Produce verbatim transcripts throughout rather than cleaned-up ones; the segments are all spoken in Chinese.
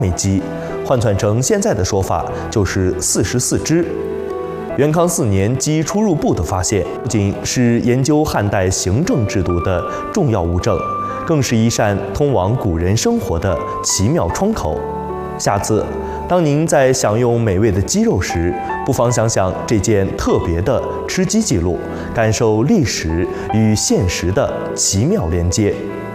枚机，换算成现在的说法就是四十四支。元康四年机出入部的发现，不仅是研究汉代行政制度的重要物证，更是一扇通往古人生活的奇妙窗口。下次当您在享用美味的鸡肉时，不妨想想这件特别的吃鸡记录，感受历史与现实的奇妙连接。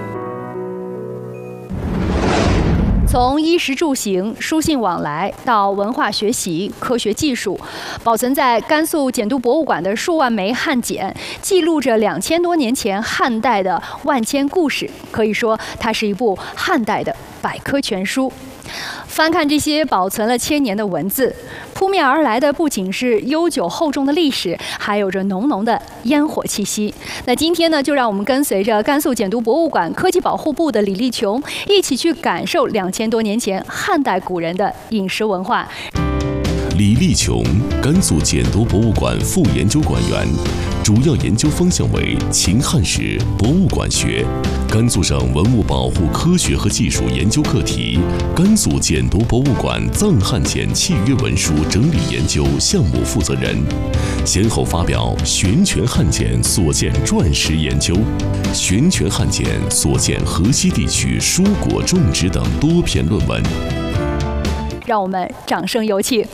从衣食住行、书信往来到文化学习、科学技术，保存在甘肃简都博物馆的数万枚汉简，记录着两千多年前汉代的万千故事。可以说，它是一部汉代的百科全书。翻看这些保存了千年的文字，扑面而来的不仅是悠久厚重的历史，还有着浓浓的烟火气息。那今天呢，就让我们跟随着甘肃简都博物馆科技保护部的李立琼，一起去感受两千多年前汉代古人的饮食文化。 李立琼，甘肃简都博物馆副研究馆员，主要研究方向为秦汉史、博物馆学、甘肃省文物保护科学和技术研究课题、甘肃简都博物馆藏汉简契约文书整理研究项目负责人，先后发表《玄泉汉简所见篆石研究》《玄泉汉简所见河西地区蔬果种植》等多篇论文。 让我们掌声有请。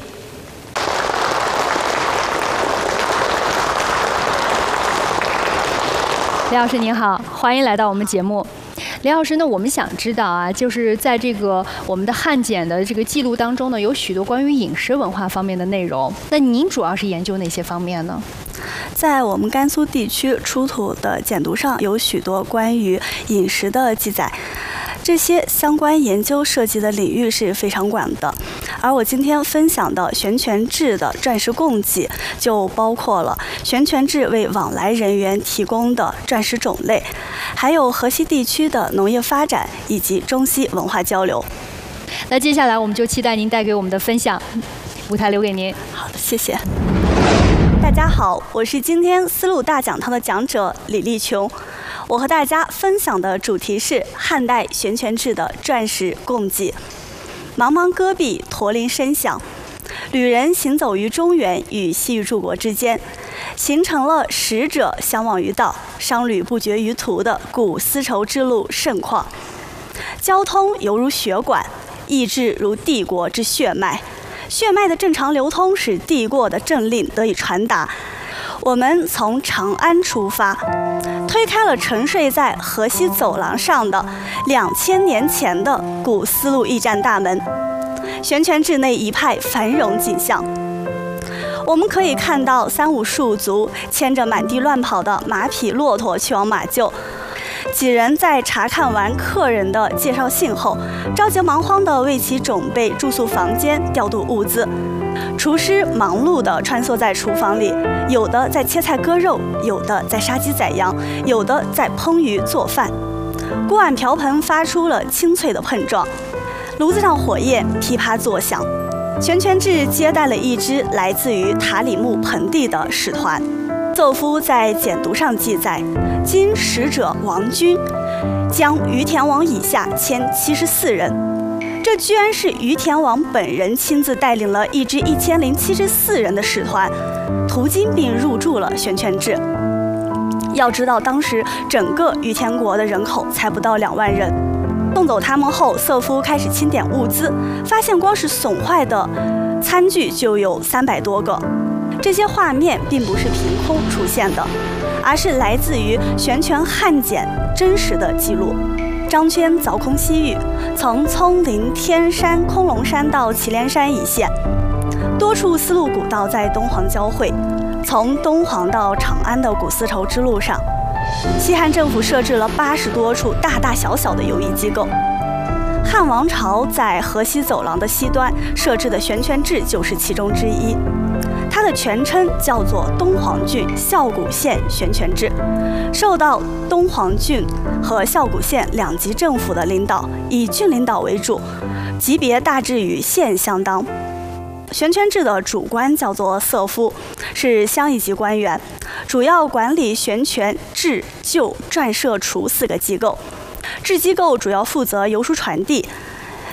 李老师您好，欢迎来到我们节目。李老师呢，我们想知道啊，就是在这个我们的汉简的这个记录当中呢，有许多关于饮食文化方面的内容。那您主要是研究哪些方面呢？ 在我们甘肃地区出土的简牍上有许多关于饮食的记载，这些相关研究涉及的领域是非常广的。而我今天分享的玄泉志的篆石供给，就包括了玄泉志为往来人员提供的篆石种类，还有河西地区的农业发展以及中西文化交流。 那接下来我们就期待您带给我们的分享，舞台留给您。 好的，谢谢。大家好，我是今天丝路大讲堂的讲者李立琼。我和大家分享的主题是汉代玄泉志的篆石供给。茫茫戈壁，驼铃声响，旅人行走于中原与西域诸国之间，形成了使者相忘于道，商旅不绝于途的古丝绸之路盛况。交通犹如血管，意志如帝国之血脉，血脉的正常流通使帝国的政令得以传达。我们从长安出发，推开了沉睡在河西走廊上的两千年前的古丝路驿站大门，玄泉志内一派繁荣景象。我们可以看到三五戍卒牵着满地乱跑的马匹骆驼去往马厩，几人在查看完客人的介绍信后，着急忙慌地为其准备住宿房间、调度物资。厨师忙碌地穿梭在厨房里，有的在切菜割肉，有的在杀鸡宰羊，有的在烹鱼做饭。锅碗瓢盆发出了清脆的碰撞，炉子上火焰噼啪作响。玄泉志接待了一支来自于塔里木盆地的使团。奏夫在简牍上记载，今使者王军将于田王以下牵七十四人。这居然是于田王本人亲自带领了一支一千零七十四人的使团，途经并入住了玄泉志。要知道，当时整个于田国的人口才不到两万人。送走他们后，瑟夫开始清点物资，发现光是损坏的餐具就有三百多个。这些画面并不是凭空出现的，而是来自于玄泉汉简真实的记录。张骞凿空西域，从葱岭、天山、空龙山到祁连山一线，多处丝路古道在敦煌交汇。从敦煌到长安的古丝绸之路上，西汉政府设置了八十多处大大小小的游艺机构。汉王朝在河西走廊的西端设置的玄泉志就是其中之一。它的全称叫做敦煌郡孝谷县玄泉志，受到敦煌郡和孝谷县两级政府的领导，以郡领导为主，级别大致与县相当。玄泉志的主官叫做瑟夫，是乡一级官员，主要管理玄泉、志、旧、篆、社、厨四个机构。志机构主要负责邮书传递，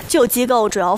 旧机构主要